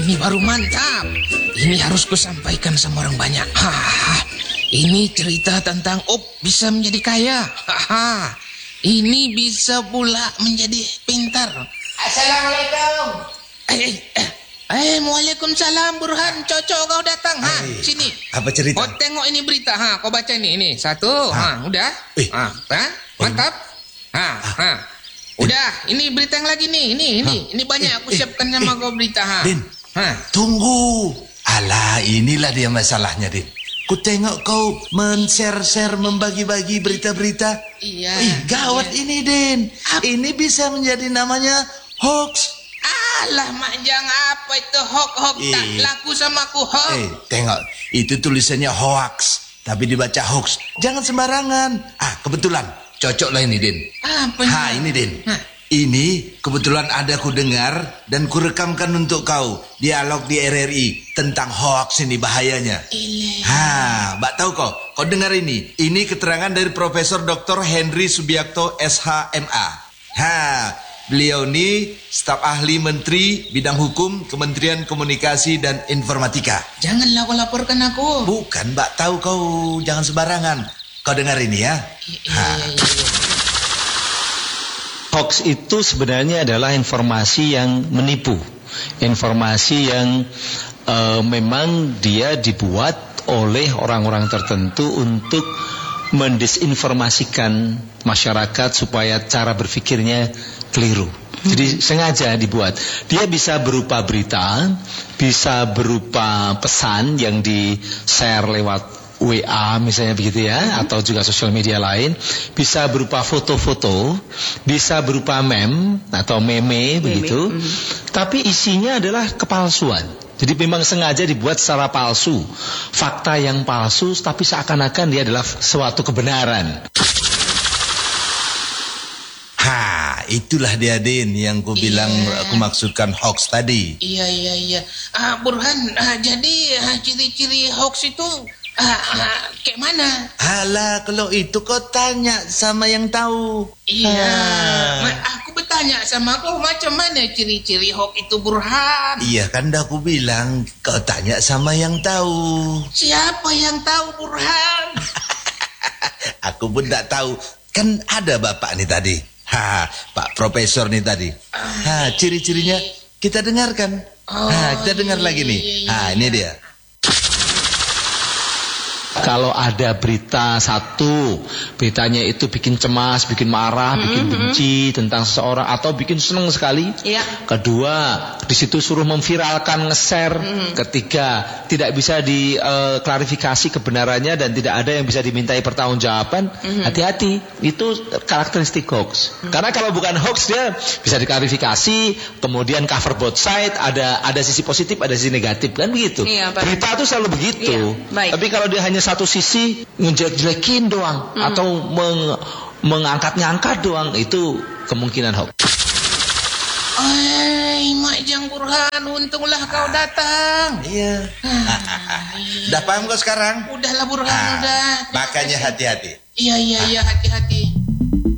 ini baru mantap. Ini harus kusampaikan sama orang banyak. Ini cerita tentang bisa menjadi kaya. Ini bisa pula menjadi pintar. Assalamualaikum. Waalaikumsalam Burhan. Cocok kau datang. Sini. Apa cerita? Kau tengok ini berita. Kau baca ini. Satu. Udah. Mantap. Udah. Ini berita yang lagi nih. Ini banyak aku siapkan sama kau berita. Din. Tunggu. Alah, inilah dia masalahnya, Din. Ku tengok kau men-share, membagi-bagi berita-berita. Iya. Gawat ini, Din. Ini bisa menjadi namanya hoax. Alah, Majang, apa itu hoax? Tak laku sama aku hoax. Tengok. Itu tulisannya hoax, tapi dibaca hoax. Jangan sembarangan. Kebetulan. Cocok lah ini, Din. Apa ini, Din. Ini kebetulan ada ku dengar dan ku rekamkan untuk kau. Dialog di RRI tentang hoax ini bahayanya. Mbak tahu kau dengar ini. Ini keterangan dari Profesor Dr. Henry Subiakto SHMA. Beliau ini staf ahli menteri bidang hukum Kementerian Komunikasi dan Informatika. Janganlah kau laporkan aku. Bukan, Mbak tahu kau jangan sembarangan. Kau dengar ini ya. Hoax itu sebenarnya adalah informasi yang menipu, informasi yang memang dia dibuat oleh orang-orang tertentu untuk mendisinformasikan masyarakat supaya cara berpikirnya keliru. Jadi sengaja dibuat. Dia bisa berupa berita, bisa berupa pesan yang di-share lewat WA misalnya begitu ya, atau juga sosial media lain, bisa berupa foto-foto, bisa berupa meme atau meme begitu, tapi isinya adalah kepalsuan. Jadi memang sengaja dibuat secara palsu, fakta yang palsu, tapi seakan-akan dia adalah suatu kebenaran. Itulah dia, Din, yang ku bilang aku maksudkan hoax tadi. Iya. Burhan, jadi ciri-ciri hoax itu kayak mana? Alah, kalau itu kau tanya sama yang tahu. Iya. Aku bertanya sama kau macam mana ciri-ciri hoax itu, Burhan? Iya kan dah aku bilang kau tanya sama yang tahu. Siapa yang tahu, Burhan? Aku pun tak tahu. Kan ada bapak nih tadi. Pak Profesor nih tadi. Ciri-cirinya kita dengarkan. Kita dengar lagi nih. Ini dia. Kalau ada berita satu, beritanya itu bikin cemas, bikin marah, bikin benci tentang seseorang atau bikin senang sekali. Kedua, di situ suruh memviralkan, nge-share. Ketiga, tidak bisa diklarifikasi kebenarannya dan tidak ada yang bisa dimintai pertanggungjawaban. Hati-hati, itu karakteristik hoax. Karena kalau bukan hoax dia bisa diklarifikasi, kemudian cover both side, ada sisi positif, ada sisi negatif, kan begitu. Berita itu selalu begitu. Tapi kalau dia hanya satu sisi ngejelek-jelekin doang atau mengangkat-ngangkat doang, itu kemungkinan hoax. Majang Burhan, untunglah kau datang. Iya. Udah paham kau sekarang? Udahlah Burhan, udah. Makanya hati-hati. Iya, hati-hati.